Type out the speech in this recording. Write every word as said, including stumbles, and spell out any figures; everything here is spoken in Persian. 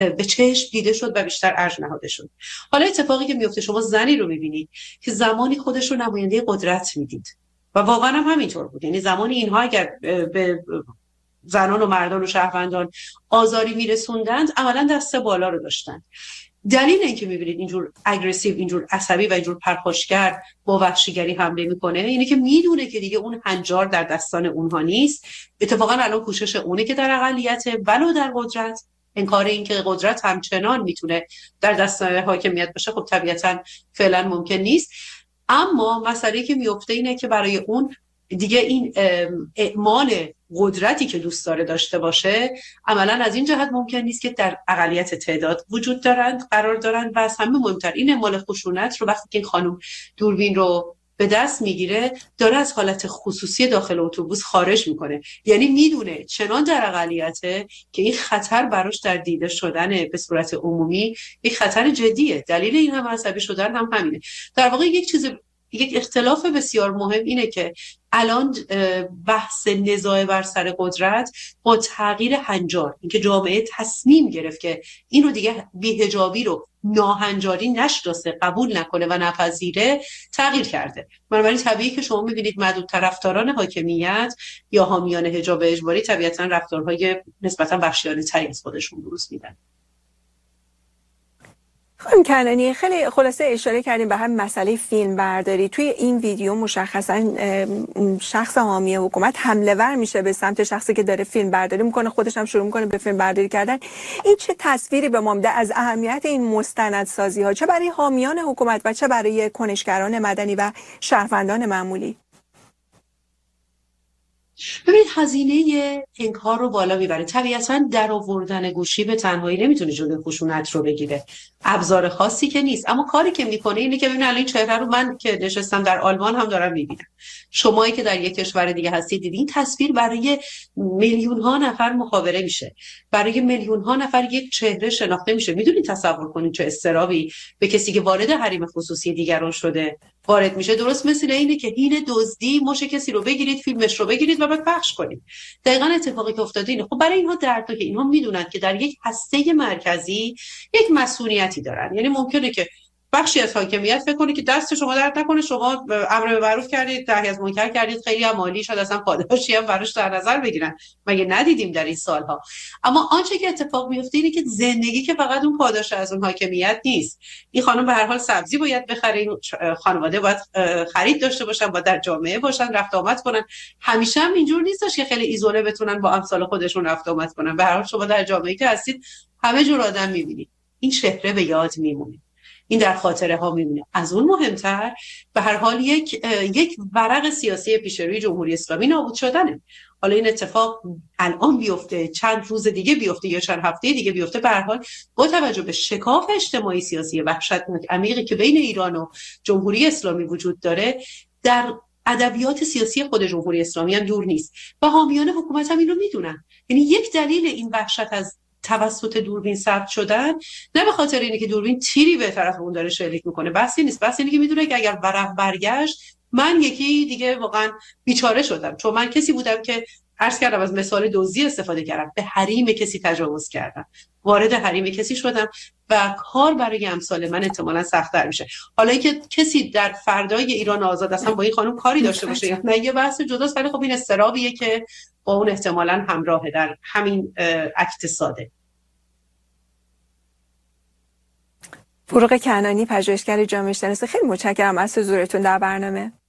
به چشم دیده شد و بیشتر ارج نهاده شد. حالا اتفاقی که میفته، شما زنی رو میبینید که زمانی خودش رو نماینده قدرت میدید و واقعا هم همینطور بود. یعنی زمانی اینها اگر به زنان و مردان و شهروندان آزاری میرسوندند، عملا دست بالا رو داشتند. دلیل اینکه میبینید اینجور اگریسیو، اینجور عصبی و اینجور پرخاشگر با وحشیگری حمله میکنه اینه که میدونه که دیگه اون هنجار در دستان اونها نیست. اتفاقا الان کوشش اونه که در اقلیت ولو در قدرت، انکار این که قدرت همچنان میتونه در دست حاکمیت باشه خب طبیعتا فعلا ممکن نیست. اما مسئله که میفته اینه که برای اون دیگه این اعمال قدرتی که دوست داره داشته باشه عملا از این جهت ممکن نیست که در اقلیت تعداد وجود دارند قرار دارند و از همه مهمتر این اعمال خشونت رو وقتی که این خانم دوربین رو به دست میگیره داره از حالت خصوصی داخل اتوبوس خارج میکنه. یعنی میدونه چنان در اقلیته که این خطر براش در دیده شدن به صورت عمومی یک خطر جدیه. دلیل این هم عصبی شدن هم همینه. در واقع یک چیز یک اختلاف بسیار مهم اینه که الان بحث نزاع بر سر قدرت با تغییر هنجار، اینکه جامعه تصمیم گرفت که این رو دیگه بی‌حجابی رو ناهنجاری نشناسه، قبول نکنه و نپذیره، تغییر کرده. بنابراین طبیعیه که شما می‌بینید معدود طرفداران حاکمیت یا حامیان حجاب اجباری طبیعتاً رفتارهای نسبتاً وحشیانه‌تری از خودشون بروز میدن. خانم کنعانی، خیلی خلاصه اشاره کردیم به هم مسئله فیلم برداری. توی این ویدیو مشخصا شخص حامی حکومت حمله ور میشه به سمت شخصی که داره فیلم برداری میکنه، خودش هم شروع میکنه به فیلم برداری کردن. این چه تصویری به ما میده از اهمیت این مستندسازی ها، چه برای حامیان حکومت و چه برای کنشگران مدنی و شهروندان معمولی؟ ببینید هزینه انکار رو بالا میبره. طبیعتاً در آوردن گوشی به تنهایی نمیتونه جلوی خشونت رو بگیره، ابزار خاصی که نیست. اما کاری که میکنه اینه که ببینید الان این چهره رو من که نشستم در آلمان هم دارم میبینم، شمایی که در یک کشور دیگه هستید دیدین، تصویر برای میلیون ها نفر مخابره میشه، برای میلیون ها نفر یک چهره شناخته میشه. میدونید تصور کنید چه استرابی به کسی که وارد حریم خصوصی دیگران شده وارد میشه. درست مثل اینه که هین دزدی مش کسی رو بگیرید، فیلمش رو بگیرید و بعد پخش کنید. دقیقاً اتفاقی که افتاده اینه. خب برای اینها درد که اینها میدونن که در یک هسته مرکزی یک مسئولیتی دارن. یعنی ممکنه که بخشی از حاکمیت فکر کنه که دست شما درد نکنه، شما امر به معروف کردید، نهی از منکر کردید، خیلی هم عالی، شاید اصلا پاداشی هم براش در نظر بگیرن. مگه ندیدیم در این سالها؟ اما آنچه که اتفاق میفته اینه که زندگی که فقط اون پاداش از اون حاکمیت نیست. این خانم به هر حال سبزی باید بخره، این خانواده باید خرید داشته باشن، باید در جامعه باشن، رفت آمد کنن. همیشه هم اینجور نیستش که خیلی ایزوله بتونن با امثال خودشون رفت آمد کنن. به هر حال شما در جامعه‌ای که هستید همه جور آدم می‌بینید. این چهره به یاد میمونه، این در خاطره ها میمونه. از اون مهمتر به هر حال یک یک ورق سیاسی پیش روی جمهوری اسلامی نابود شدنه. حالا این اتفاق الان بیفته، چند روز دیگه بیفته یا چند هفته دیگه بیفته، به هر حال با توجه به شکاف اجتماعی سیاسی وحشتناک عمیقی که بین ایران و جمهوری اسلامی وجود داره، در ادبیات سیاسی خود جمهوری اسلامی هم دور نیست و حامیان حکومت هم این رو میدونن. یعنی یک دلیل این وحشت از توسط دوربین ثبت شدن نه به خاطر اینه که دوربین تیری به طرف اون داره شلیک میکنه، بحثی نیست. بحث اینه که میدونه که اگر ورق برگشت من یکی دیگه واقعا بیچاره شدم، چون من کسی بودم که عرض کردم از مثال دزدی استفاده کردم، به حریم کسی تجاوز کردم، وارد حریم کسی شدم و کار برای امثال من احتمالاً سخت‌تر میشه. حالا اینکه کسی در فردای ایران آزاد اصلا با این خانم کاری داشته باشه یا نه یه بحث جداست، ولی خب این استرابیه که با اون احتمالاً همراهه در همین اکت ساده. فروغ کنعانی، پژوهشگر جامعه شناسی، خیلی متشکرم از حضورتون در برنامه.